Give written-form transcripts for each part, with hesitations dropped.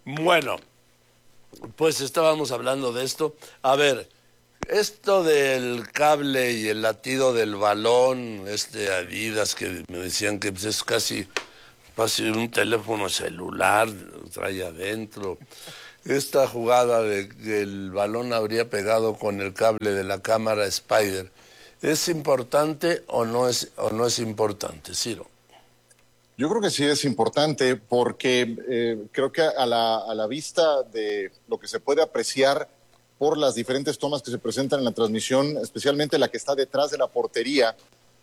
Bueno, pues estábamos hablando de esto. A ver, esto del cable y el latido del balón, Adidas, que me decían que pues, es casi un teléfono celular, trae adentro. Esta jugada de que el balón habría pegado con el cable de la cámara Spider, ¿es importante o no es importante, Ciro? Yo creo que sí es importante porque creo que a la vista de lo que se puede apreciar por las diferentes tomas que se presentan en la transmisión, especialmente la que está detrás de la portería,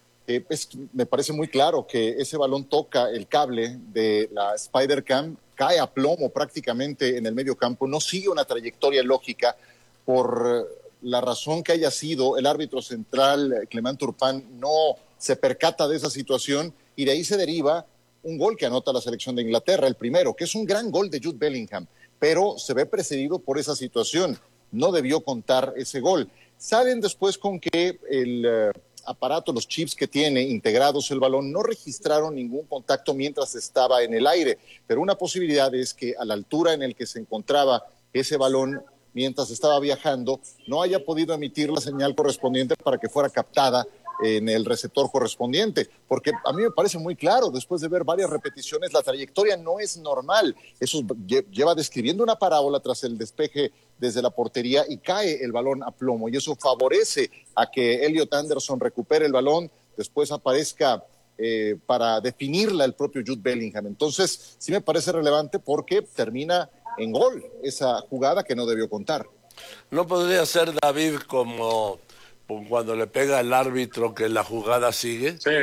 me parece muy claro que ese balón toca el cable de la Spider-Cam, cae a plomo prácticamente en el medio campo, no sigue una trayectoria lógica por la razón que haya sido. El árbitro central, Clement Turpin, no se percata de esa situación y de ahí se deriva un gol que anota la selección de Inglaterra, el primero, que es un gran gol de Jude Bellingham, pero se ve precedido por esa situación. No debió contar ese gol. Salen después con que el aparato, los chips que tiene integrados el balón, no registraron ningún contacto mientras estaba en el aire, pero una posibilidad es que a la altura en el que se encontraba ese balón mientras estaba viajando, no haya podido emitir la señal correspondiente para que fuera captada en el receptor correspondiente, porque a mí me parece muy claro, después de ver varias repeticiones, la trayectoria no es normal. Eso lleva describiendo una parábola tras el despeje desde la portería y cae el balón a plomo, y eso favorece a que Elliot Anderson recupere el balón, después aparezca para definirla el propio Jude Bellingham. Entonces sí me parece relevante porque termina en gol esa jugada que no debió contar. ¿No podría ser, David, como cuando le pega el árbitro que la jugada sigue? Sí.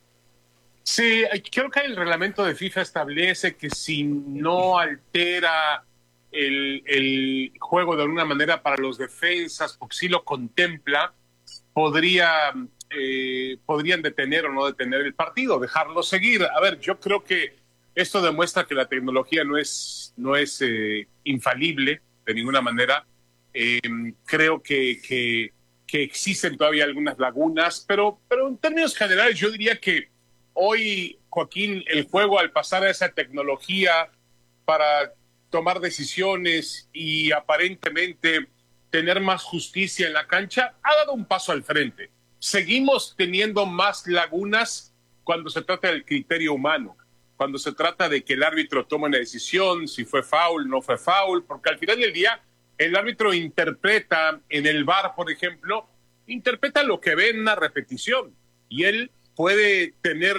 Sí, creo que el reglamento de FIFA establece que si no altera el juego de alguna manera para los defensas, porque si lo contempla, podrían detener o no detener el partido, dejarlo seguir. A ver, yo creo que esto demuestra que la tecnología no es infalible de ninguna manera. Creo que existen todavía algunas lagunas, pero en términos generales yo diría que hoy, Joaquín, el juego al pasar a esa tecnología para tomar decisiones y aparentemente tener más justicia en la cancha, ha dado un paso al frente. Seguimos teniendo más lagunas cuando se trata del criterio humano, cuando se trata de que el árbitro tome una decisión, si fue foul, no fue foul, porque al final del día el árbitro interpreta en el VAR, por ejemplo, interpreta lo que ve en una repetición y él puede tener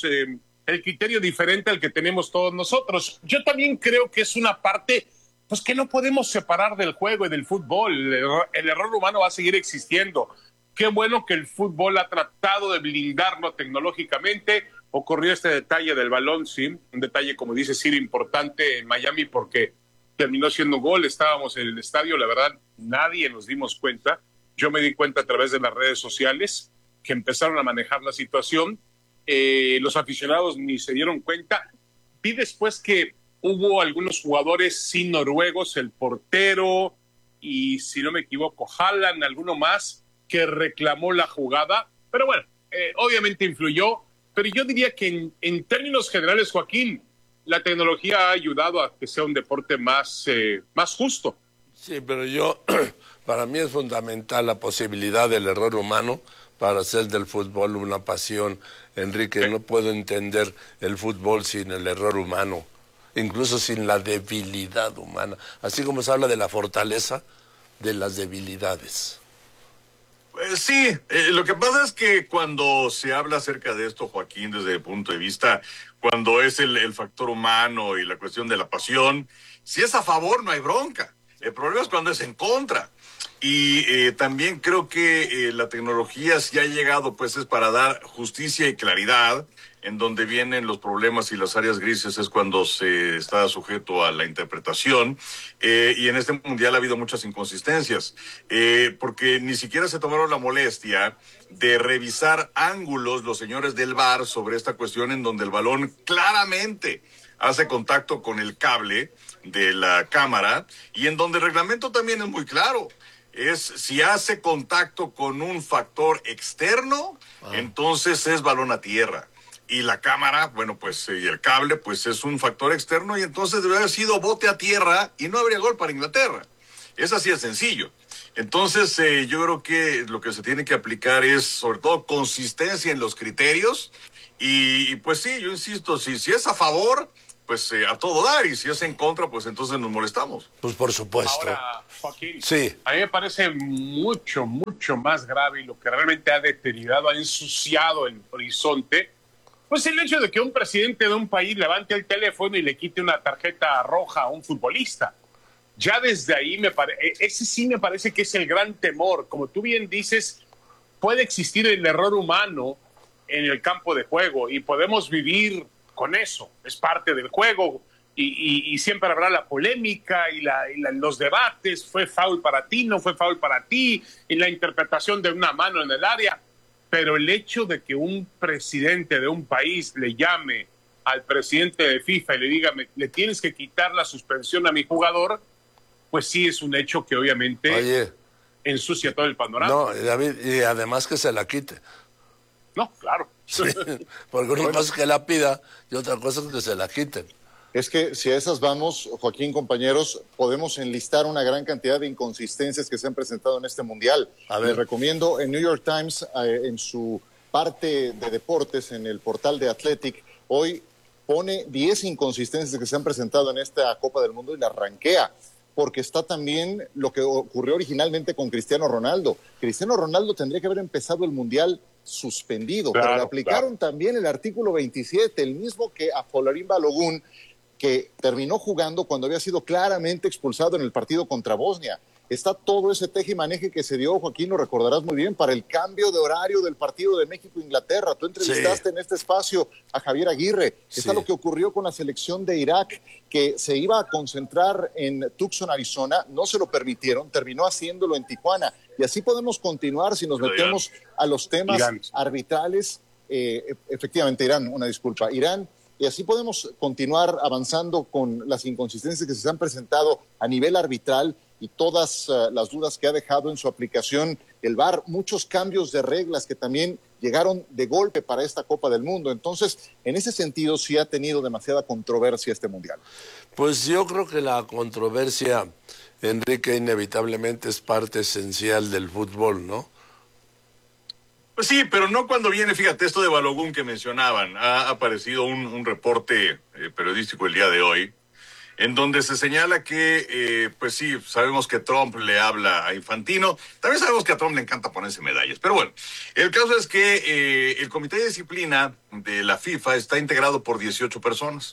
el criterio diferente al que tenemos todos nosotros. Yo también creo que es una parte pues que no podemos separar del juego y del fútbol. El error humano va a seguir existiendo. Qué bueno que el fútbol ha tratado de blindarlo tecnológicamente. Ocurrió este detalle del balón, sí, un detalle, como dice Sir, importante en Miami porque terminó siendo un gol. Estábamos en el estadio, la verdad, nadie nos dimos cuenta. Yo me di cuenta a través de las redes sociales que empezaron a manejar la situación. Los aficionados ni se dieron cuenta. Vi después que hubo algunos jugadores sí noruegos, el portero y, si no me equivoco, Haaland, alguno más, que reclamó la jugada. Pero bueno, obviamente influyó. Pero yo diría que en términos generales, Joaquín, la tecnología ha ayudado a que sea un deporte más justo. Sí, pero para mí es fundamental la posibilidad del error humano para hacer del fútbol una pasión. Enrique, no puedo entender el fútbol sin el error humano, incluso sin la debilidad humana. Así como se habla de la fortaleza, de las debilidades. Pues sí, lo que pasa es que cuando se habla acerca de esto, Joaquín, desde el punto de vista, cuando es el factor humano y la cuestión de la pasión, si es a favor no hay bronca. El problema es cuando es en contra. Y también creo que la tecnología, si ha llegado, pues es para dar justicia y claridad. En donde vienen los problemas y las áreas grises es cuando se está sujeto a la interpretación. Y en este mundial ha habido muchas inconsistencias, porque ni siquiera se tomaron la molestia de revisar ángulos los señores del VAR sobre esta cuestión en donde el balón claramente hace contacto con el cable de la cámara y en donde el reglamento también es muy claro. Es si hace contacto con un factor externo, entonces es balón a tierra. y la cámara, bueno, pues, y el cable, pues es un factor externo, y entonces debe haber sido bote a tierra y no habría gol para Inglaterra. Es así de sencillo. Entonces, yo creo que lo que se tiene que aplicar es, sobre todo, consistencia en los criterios, y pues sí, yo insisto, si es a favor, pues a todo dar, y si es en contra, pues entonces nos molestamos. Pues por supuesto. Ahora, Joaquín, Sí. a mí me parece mucho, mucho más grave, y lo que realmente ha deteriorado, ha ensuciado el horizonte, pues el hecho de que un presidente de un país levante el teléfono y le quite una tarjeta roja a un futbolista. Ya desde ahí ese sí me parece que es el gran temor. Como tú bien dices, puede existir el error humano en el campo de juego y podemos vivir con eso. Es parte del juego y siempre habrá la polémica y los debates. ¿Fue foul para ti? ¿No fue foul para ti? Y la interpretación de una mano en el área. Pero el hecho de que un presidente de un país le llame al presidente de FIFA y le diga, le tienes que quitar la suspensión a mi jugador, pues sí es un hecho que obviamente ensucia todo el panorama. No, David, y además que se la quite. No, claro. Sí, porque una cosa es que la pida y otra cosa es que se la quiten. Es que si a esas vamos, Joaquín, compañeros, podemos enlistar una gran cantidad de inconsistencias que se han presentado en este Mundial. Les recomiendo en New York Times, en su parte de deportes, en el portal de Athletic, hoy pone 10 inconsistencias que se han presentado en esta Copa del Mundo y las ranquea, porque está también lo que ocurrió originalmente con Cristiano Ronaldo. Cristiano Ronaldo tendría que haber empezado el Mundial suspendido, pero le aplicaron también el artículo 27, el mismo que a Folarin Balogun, que terminó jugando cuando había sido claramente expulsado en el partido contra Bosnia. Está todo ese teje y maneje que se dio, Joaquín, lo recordarás muy bien, para el cambio de horario del partido de México-Inglaterra. Tú entrevistaste en este espacio a Javier Aguirre. Está lo que ocurrió con la selección de Irak, que se iba a concentrar en Tucson, Arizona. No se lo permitieron, terminó haciéndolo en Tijuana. Y así podemos continuar si nos metemos a los temas arbitrales. Efectivamente, Irán, una disculpa. Irán. Y así podemos continuar avanzando con las inconsistencias que se han presentado a nivel arbitral y todas las dudas que ha dejado en su aplicación el VAR, muchos cambios de reglas que también llegaron de golpe para esta Copa del Mundo. Entonces, en ese sentido, sí ha tenido demasiada controversia este Mundial. Pues yo creo que la controversia, Enrique, inevitablemente es parte esencial del fútbol, ¿no? Pues sí, pero no cuando viene, fíjate, esto de Balogun que mencionaban. Ha aparecido un reporte periodístico el día de hoy, en donde se señala que, pues sí, sabemos que Trump le habla a Infantino. También sabemos que a Trump le encanta ponerse medallas. Pero bueno, el caso es que el Comité de Disciplina de la FIFA está integrado por 18 personas.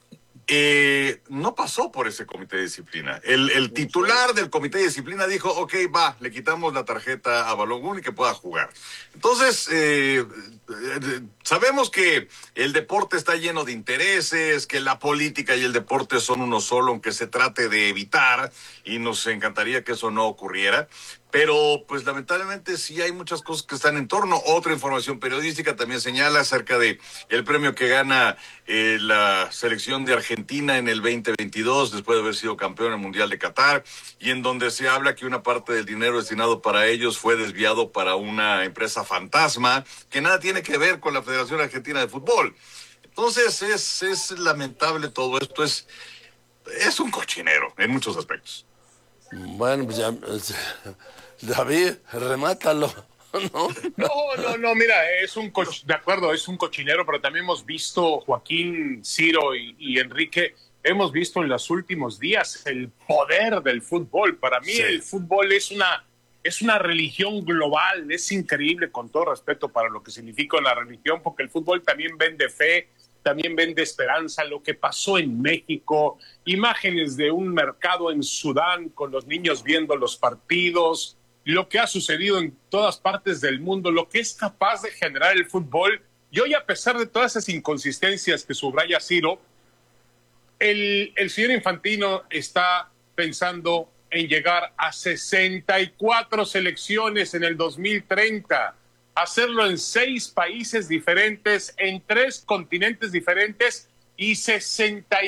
No pasó por ese comité de disciplina. El titular del comité de disciplina dijo, ok, va, le quitamos la tarjeta a Balogun y que pueda jugar. Entonces, sabemos que el deporte está lleno de intereses, que la política y el deporte son uno solo, aunque se trate de evitar, y nos encantaría que eso no ocurriera. Pero, pues, lamentablemente sí hay muchas cosas que están en torno. Otra información periodística también señala acerca de el premio que gana la selección de Argentina en el 2022, después de haber sido campeón en el Mundial de Qatar, y en donde se habla que una parte del dinero destinado para ellos fue desviado para una empresa fantasma que nada tiene que ver con la Federación Argentina de Fútbol. Entonces, es lamentable todo esto. Es un cochinero en muchos aspectos. Bueno, pues ya... David, remátalo, ¿no? No, mira, de acuerdo, es un cochinero, pero también hemos visto, Joaquín, Ciro y Enrique, hemos visto en los últimos días el poder del fútbol. Para mí el fútbol es una religión global, es increíble, con todo respeto para lo que significa la religión, porque el fútbol también vende fe, también vende esperanza. Lo que pasó en México, imágenes de un mercado en Sudán con los niños viendo los partidos, lo que ha sucedido en todas partes del mundo, lo que es capaz de generar el fútbol. Y hoy, a pesar de todas esas inconsistencias que subraya Ciro, el señor Infantino está pensando en llegar a 64 selecciones en el 2030, hacerlo en 6 países diferentes, en 3 continentes diferentes y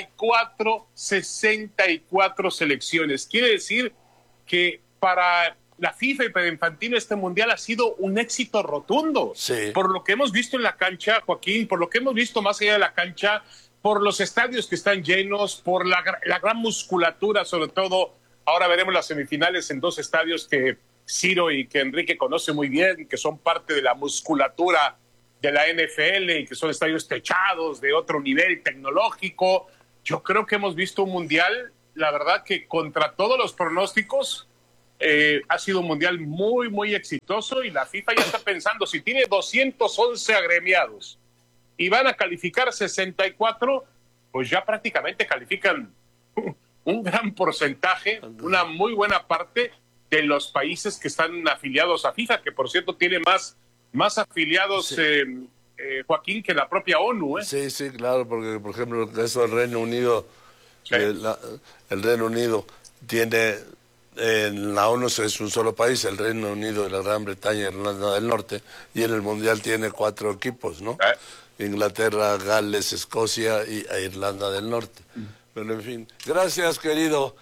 64 selecciones. Quiere decir que para la FIFA y Pedro Infantino, este mundial ha sido un éxito rotundo. Sí. Por lo que hemos visto en la cancha, Joaquín, por lo que hemos visto más allá de la cancha, por los estadios que están llenos, por la gran musculatura, sobre todo. Ahora veremos las semifinales en 2 estadios que Ciro y que Enrique conoce muy bien, que son parte de la musculatura de la NFL y que son estadios techados de otro nivel tecnológico. Yo creo que hemos visto un mundial, la verdad que contra todos los pronósticos, ha sido un mundial muy, muy exitoso, y la FIFA ya está pensando, si tiene 211 agremiados y van a calificar 64, pues ya prácticamente califican un gran porcentaje, una muy buena parte de los países que están afiliados a FIFA, que por cierto tiene más afiliados, sí. Joaquín, que la propia ONU. Sí, sí, claro, porque por ejemplo eso del Reino Unido, sí. El Reino Unido tiene, en la ONU es un solo país, el Reino Unido, la Gran Bretaña y Irlanda del Norte, y en el Mundial tiene 4 equipos, ¿no? Inglaterra, Gales, Escocia e Irlanda del Norte. Pero en fin, gracias querido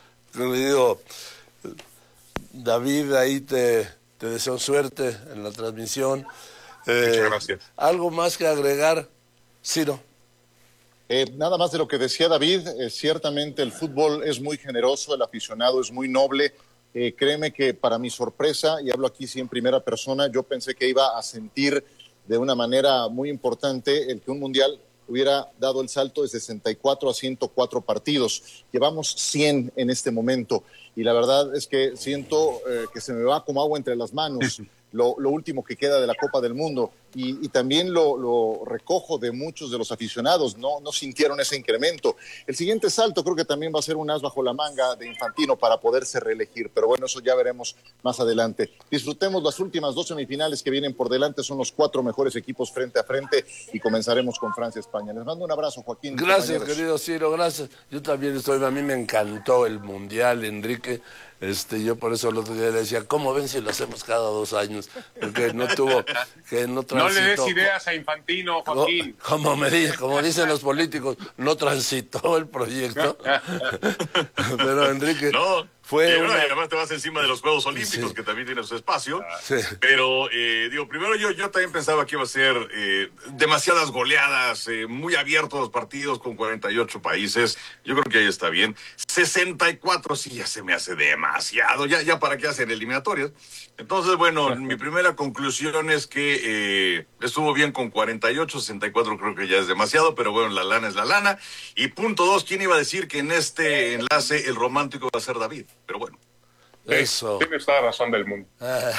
David, ahí te deseo suerte en la transmisión. Muchas gracias. ¿Algo más que agregar, Ciro? Nada más de lo que decía David, ciertamente el fútbol es muy generoso, el aficionado es muy noble. Créeme que para mi sorpresa, y hablo aquí sí en primera persona, yo pensé que iba a sentir de una manera muy importante el que un mundial hubiera dado el salto de 64 a 104 partidos. Llevamos 100 en este momento y la verdad es que siento que se me va como agua entre las manos lo último que queda de la Copa del Mundo, y también lo recojo de muchos de los aficionados, no sintieron ese incremento. El siguiente salto creo que también va a ser un as bajo la manga de Infantino para poderse reelegir, pero bueno, eso ya veremos más adelante. Disfrutemos las últimas 2 semifinales que vienen por delante, son los 4 mejores equipos frente a frente, y comenzaremos con Francia-España. Les mando un abrazo, Joaquín. Gracias, compañeros. querido Ciro, gracias. Yo también a mí me encantó el Mundial, Enrique. Yo por eso el otro día le decía, ¿cómo ven si lo hacemos cada 2 años? Porque no transitó. No le des ideas a Infantino, Joaquín. Como dicen los políticos, no transitó el proyecto. Pero Enrique... No. Y además te vas encima de los Juegos Olímpicos, sí, que también tiene su espacio. Sí. Pero, primero yo también pensaba que iba a ser demasiadas goleadas, muy abiertos los partidos con 48 países. Yo creo que ahí está bien. 64 sí ya se me hace demasiado. Ya para qué hacer eliminatorias. Entonces, bueno, mi primera conclusión es que estuvo bien con 48, 64 creo que ya es demasiado, pero bueno, la lana es la lana. Y punto 2, ¿quién iba a decir que en este enlace el romántico va a ser David? Pero bueno. Eso. Tienes toda la razón del mundo.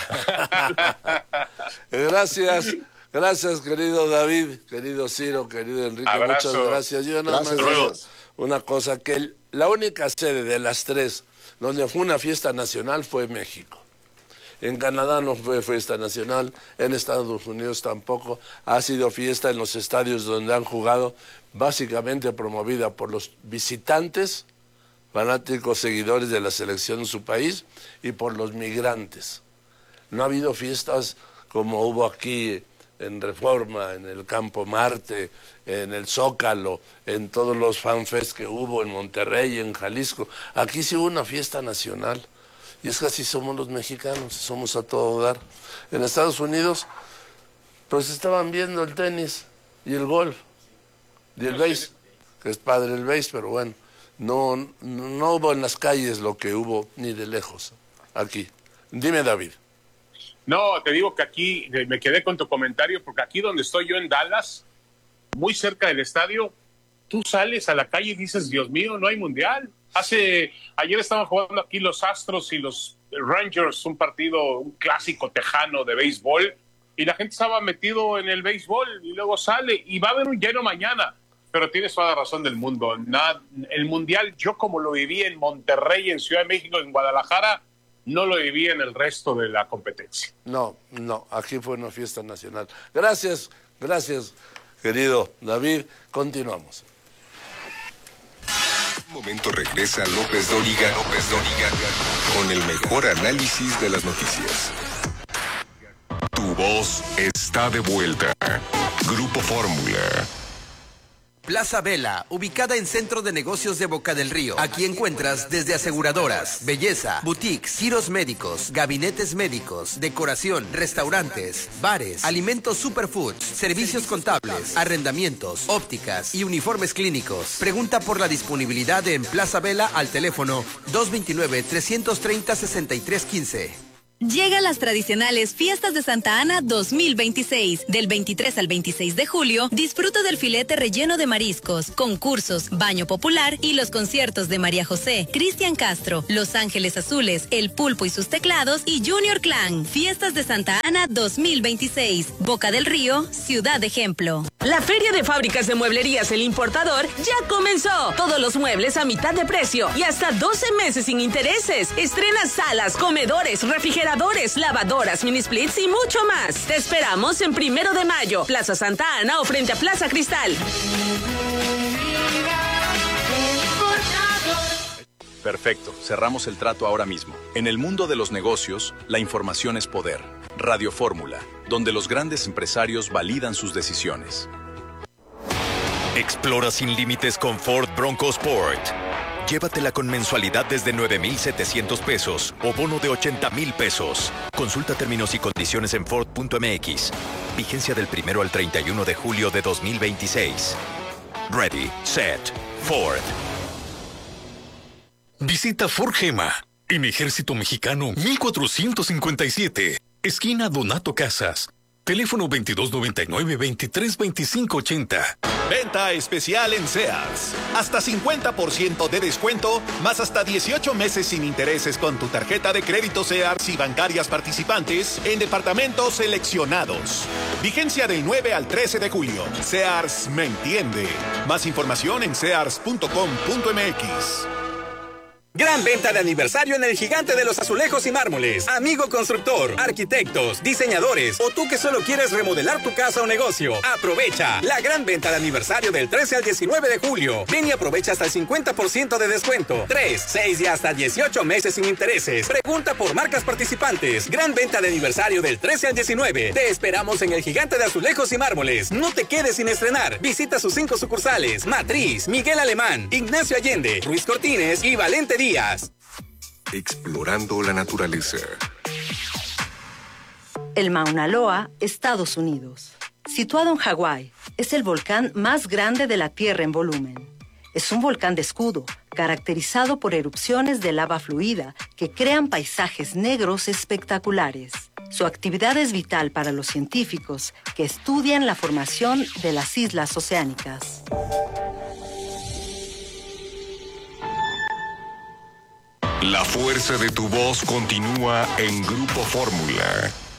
Gracias, querido David, querido Ciro, querido Enrique. Abrazo. Muchas gracias. Yo nada más digo una cosa, que la única sede de las 3 donde fue una fiesta nacional fue México. En Canadá no fue fiesta nacional, en Estados Unidos tampoco. Ha sido fiesta en los estadios donde han jugado, básicamente promovida por los visitantes, fanáticos seguidores de la selección en su país, y por los migrantes. No ha habido fiestas como hubo aquí en Reforma, en el Campo Marte, en el Zócalo, en todos los fanfests que hubo en Monterrey, en Jalisco. Aquí sí hubo una fiesta nacional. Y es que así somos los mexicanos, somos a todo dar. En Estados Unidos, pues estaban viendo el tenis y el golf y el béis, que es padre el béis, pero bueno, no hubo en las calles lo que hubo ni de lejos aquí. Dime, David. No, te digo que aquí, me quedé con tu comentario, porque aquí donde estoy yo en Dallas, muy cerca del estadio, tú sales a la calle y dices, Dios mío, no hay mundial. Ayer estaban jugando aquí los Astros y los Rangers, un clásico tejano de béisbol, y la gente estaba metido en el béisbol, y luego sale, y va a haber un lleno mañana. Pero tienes toda la razón del mundo. El mundial, yo como lo viví en Monterrey, en Ciudad de México, en Guadalajara, no lo viví en el resto de la competencia. No, aquí fue una fiesta nacional. Gracias, querido David. Continuamos. Un momento regresa López Dóriga con el mejor análisis de las noticias. Tu voz está de vuelta. Grupo Fórmula. Plaza Vela, ubicada en Centro de Negocios de Boca del Río. Aquí encuentras desde aseguradoras, belleza, boutiques, giros médicos, gabinetes médicos, decoración, restaurantes, bares, alimentos superfoods, servicios contables, arrendamientos, ópticas y uniformes clínicos. Pregunta por la disponibilidad en Plaza Vela al teléfono 229-330-6315. Llegan las tradicionales Fiestas de Santa Ana 2026. Del 23 al 26 de julio, disfruta del filete relleno de mariscos, concursos, baño popular y los conciertos de María José, Cristian Castro, Los Ángeles Azules, El Pulpo y sus teclados y Junior Clan. Fiestas de Santa Ana 2026. Boca del Río, ciudad ejemplo. La Feria de Fábricas de Mueblerías El Importador ya comenzó. Todos los muebles a mitad de precio y hasta 12 meses sin intereses. Estrena salas, comedores, refrigeradores, lavadoras, mini splits y mucho más. Te esperamos en 1 de mayo, Plaza Santa Ana o frente a Plaza Cristal. Perfecto, cerramos el trato ahora mismo. En el mundo de los negocios, la información es poder. Radio Fórmula, donde los grandes empresarios validan sus decisiones. Explora sin límites con Ford Bronco Sport. Llévatela con mensualidad desde 9,700 pesos o bono de 80,000 pesos. Consulta términos y condiciones en Ford.mx. Vigencia del 1 al 31 de julio de 2026. Ready, set, Ford. Visita Ford Gema en Ejército Mexicano 1457, esquina Donato Casas. Teléfono 2299-232580. Venta especial en Sears. Hasta 50% de descuento, más hasta 18 meses sin intereses con tu tarjeta de crédito Sears y bancarias participantes en departamentos seleccionados. Vigencia del 9 al 13 de julio. Sears me entiende. Más información en sears.com.mx. Gran venta de aniversario en el Gigante de los Azulejos y Mármoles. Amigo constructor, arquitectos, diseñadores o tú que solo quieres remodelar tu casa o negocio. Aprovecha la gran venta de aniversario del 13 al 19 de julio. Ven y aprovecha hasta el 50% de descuento. 3, 6 y hasta 18 meses sin intereses. Pregunta por marcas participantes. Gran venta de aniversario del 13 al 19. Te esperamos en el Gigante de Azulejos y Mármoles. No te quedes sin estrenar. Visita sus 5 sucursales: Matriz, Miguel Alemán, Ignacio Allende, Ruiz Cortines y Valente Díaz. Explorando la naturaleza. El Mauna Loa, Estados Unidos. Situado en Hawái, es el volcán más grande de la Tierra en volumen. Es un volcán de escudo, caracterizado por erupciones de lava fluida que crean paisajes negros espectaculares. Su actividad es vital para los científicos que estudian la formación de las islas oceánicas. La fuerza de tu voz continúa en Grupo Fórmula.